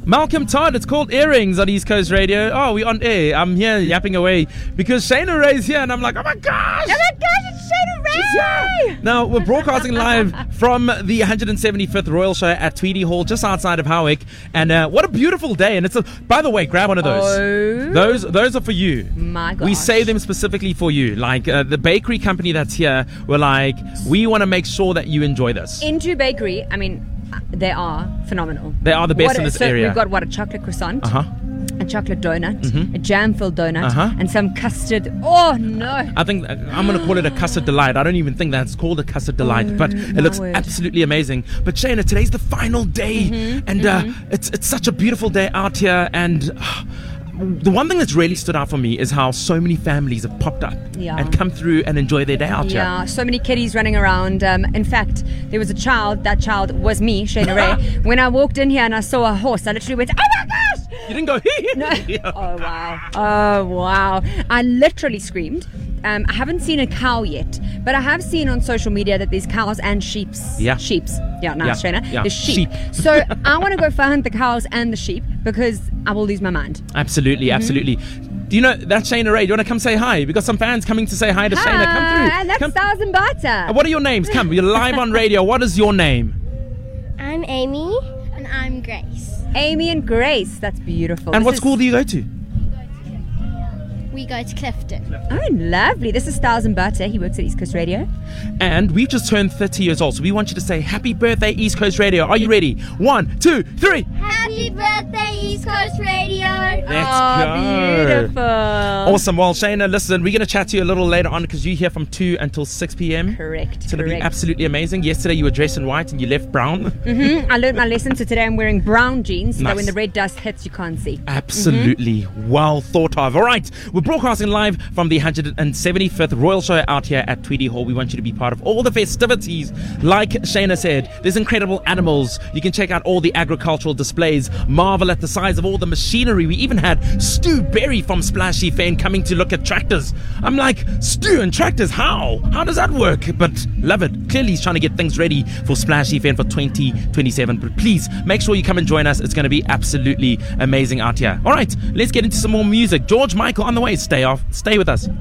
Malcolm Todd, it's called Earrings on East Coast Radio. Oh, we're on air. I'm here yapping away because Shayna Ray's here, and I'm like, oh my gosh! It's Shayna Ray! Now, we're broadcasting live from the 175th Royal Show at Tweedy Hall, just outside of Howick. And what a beautiful day. And by the way, grab one of those. Those are for you. My gosh. We saved them specifically for you. Like, the bakery company that's here, we're like, we want to make sure that you enjoy this. Into bakery, I mean, they are phenomenal. They are the best in this area. We've got, a chocolate croissant, a chocolate donut, a jam-filled donut, and some custard. Oh, no. I think I'm going to call it a custard delight. I don't even think that's called a custard delight, but it looks absolutely amazing. But Shayna, today's the final day, and it's such a beautiful day out here, and the one thing that's really stood out for me is how so many families have popped up and come through and enjoy their day out here. Yeah, so many kiddies running around. In fact, there was a child. That child was me, Shayna Ray. When I walked in here and I saw a horse, I literally went, oh my gosh! You didn't go, no. Oh, wow. I literally screamed. I haven't seen a cow yet, but I have seen on social media that there's cows and sheeps. Yeah. Sheeps. Yeah, nice, Shayna. Yeah. There's sheep. So I want to go find the cows and the sheep because I will lose my mind. Absolutely. Do you know, that's Shayna Ray. Do you want to come say hi? We've got some fans coming to say hi to Shayna. Come through. And that's Thousand Butter. What are your names? Come, we're live on radio. What is your name? I'm Amy. And I'm Grace. Amy and Grace. That's beautiful. And what school do you go to? We go to Clifton. Oh, lovely. This is Thousand Butter. He works at East Coast Radio. And we've just turned 30 years old, so we want you to say happy birthday, East Coast Radio. Are you ready? 1, 2, 3. Happy birthday, East Coast Radio. Let's go. Beautiful. Awesome. Well, Shayna, listen, we're going to chat to you a little later on because you're here from 2 until 6 p.m. Correct. It's going to be absolutely amazing. Yesterday you were dressed in white and you left brown. I learned my lesson, so today I'm wearing brown jeans so Nice. that when the red dust hits, you can't see. Absolutely well thought of. All right, we're broadcasting live from the 175th Royal Show out here at Tweedy Hall. We want you to be part of all the festivities. Like Shayna said, there's incredible animals. You can check out all the agricultural displays, marvel at the size of all the machinery. We even had Stu Berry from Splashy Fane coming to look at tractors. I'm like, Stu and tractors, how? How does that work? But love it. Clearly he's trying to get things ready for Splashy Fane for 2027. But please, make sure you come and join us. It's going to be absolutely amazing out here. All right, let's get into some more music. George Michael on the way. Stay with us.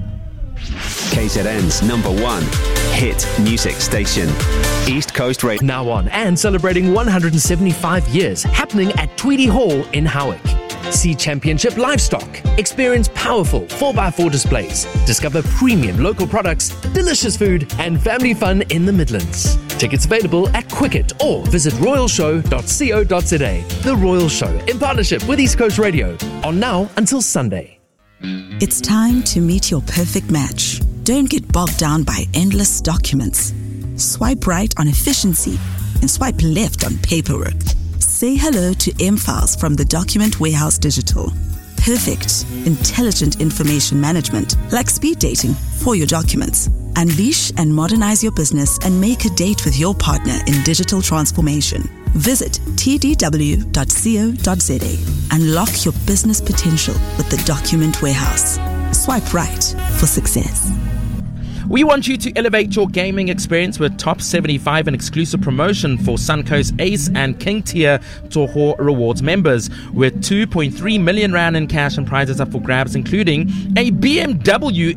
KZN's #1 hit music station, East Coast Radio. Now on and celebrating 175 years, happening at Tweedy Hall in Howick. See championship livestock, experience powerful 4x4 displays, discover premium local products, delicious food, and family fun in the Midlands. Tickets available at Quicket or visit royalshow.co.za. The Royal Show in partnership with East Coast Radio, on now until Sunday. It's time to meet your perfect match. Don't get bogged down by endless documents. Swipe right on efficiency and swipe left on paperwork. Say hello to M-Files from the Document Warehouse Digital. Perfect, intelligent information management, like speed dating for your documents. Unleash and modernize your business and make a date with your partner in digital transformation. Visit tdw.co.za. Unlock your business potential with the Document Warehouse. Swipe right for success. We want you to elevate your gaming experience with Top 75, an exclusive promotion for Suncoast Ace and King Tier Toho Rewards members, with 2.3 million rand in cash and prizes up for grabs, including a BMW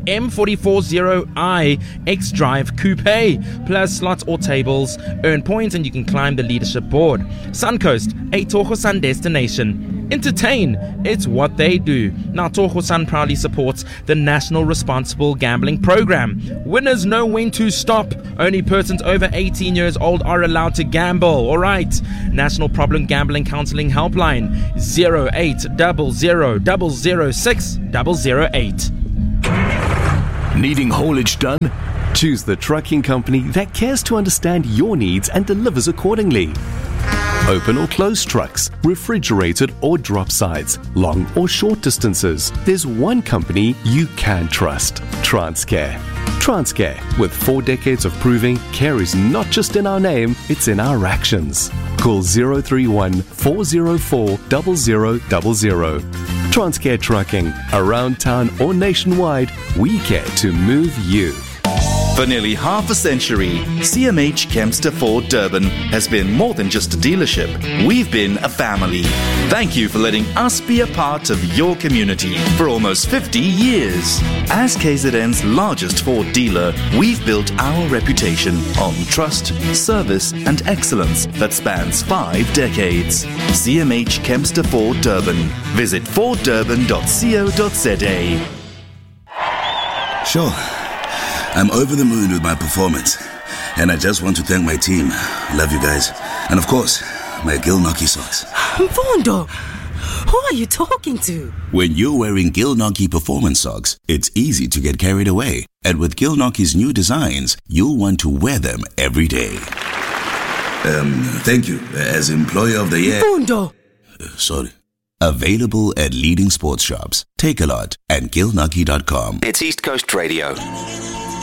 M440i X-Drive Coupe, plus slots or tables. Earn points and you can climb the leadership board. Suncoast, a Toho Sun destination. Entertain, it's what they do. Now, Toho Sun proudly supports the National Responsible Gambling Program. Winners know when to stop. Only persons over 18 years old are allowed to gamble. All right. National Problem Gambling Counseling Helpline 0800 006 008. Needing haulage done? Choose the trucking company that cares to understand your needs and delivers accordingly. Open or closed trucks, refrigerated or drop sides, long or short distances. There's one company you can trust. Transcare. Transcare, with 4 decades of proving, care is not just in our name, it's in our actions. Call 031 404 0000. Transcare Trucking. Around town or nationwide, we care to move you. For nearly half a century, CMH Kempster Ford Durban has been more than just a dealership. We've been a family. Thank you for letting us be a part of your community for almost 50 years. As KZN's largest Ford dealer, we've built our reputation on trust, service and excellence that spans 5 decades. CMH Kempster Ford Durban. Visit forddurban.co.za. Sure. I'm over the moon with my performance, and I just want to thank my team. Love you guys. And of course, my Gilnockie socks. Mfundo, who are you talking to? When you're wearing Gilnockie performance socks, it's easy to get carried away. And with Gilnockie's new designs, you'll want to wear them every day. Thank you. As Employer of the Year... Mfundo! Sorry. Available at leading sports shops, Take-A-Lot, and Gilnockie.com. It's East Coast Radio.